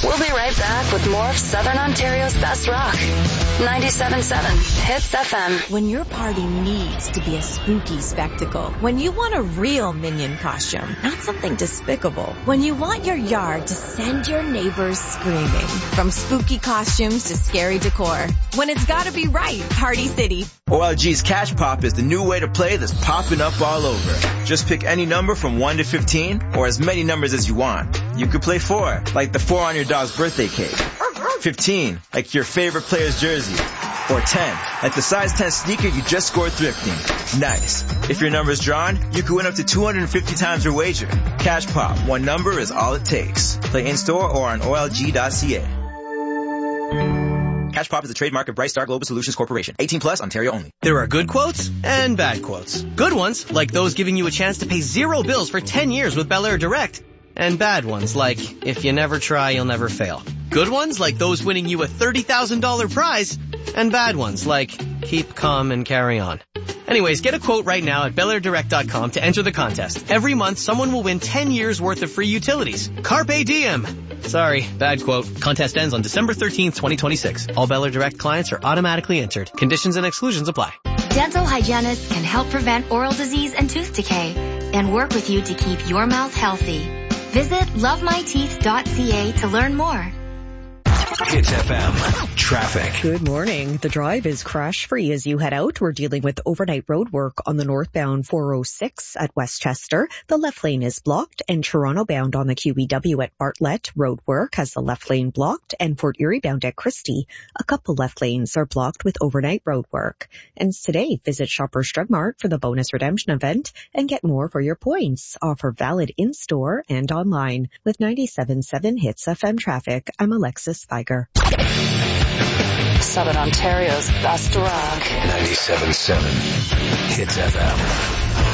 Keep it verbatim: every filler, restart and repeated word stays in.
We'll be right back with more of Southern Ontario's best rock. ninety-seven point seven Hits F M. When your party needs to be a spooky spectacle, when you want a real Minion costume, not something despicable, when you want your yard to send your neighbors screaming, from spooky costumes to scary decor, when it's gotta be right, Party City. O L G's Cash Pop is the new way to play that's popping up all over. Just pick any number from one to fifteen, or as many numbers as you want. You could play four, like the four on your dog's birthday cake. fifteen, like your favorite player's jersey. Or ten, like the size ten sneaker you just scored thrifting. Nice. If your number's drawn, you could win up to two hundred fifty times your wager. Cash Pop, one number is all it takes. Play in-store or on O L G dot C A. Cash Pop is a trademark of Bright Star Global Solutions Corporation. eighteen plus, Ontario only. There are good quotes and bad quotes. Good ones, like those giving you a chance to pay zero bills for ten years with Bel Air Direct. And bad ones, like, if you never try, you'll never fail. Good ones, like those winning you a thirty thousand dollars prize. And bad ones, like, keep calm and carry on. Anyways, get a quote right now at bel air direct dot com to enter the contest. Every month, someone will win ten years worth of free utilities. Carpe diem. Sorry, bad quote. Contest ends on December thirteenth, twenty twenty-six. All Bel Air Direct clients are automatically entered. Conditions and exclusions apply. Dental hygienists can help prevent oral disease and tooth decay and work with you to keep your mouth healthy. Visit love my teeth dot c a to learn more. Hits F M traffic. Good morning. The drive is crash-free as you head out. We're dealing with overnight road work on the northbound four oh six at Westchester. The left lane is blocked, and Toronto bound on the Q E W at Bartlett. Road work has the left lane blocked, and Fort Erie bound at Christie. A couple left lanes are blocked with overnight road work. And today, visit Shoppers Drug Mart for the bonus redemption event and get more for your points. Offer valid in-store and online. With ninety-seven point seven Hits F M traffic, I'm Alexis Feiger. Southern Ontario's best rock. ninety-seven point seven Hits F M.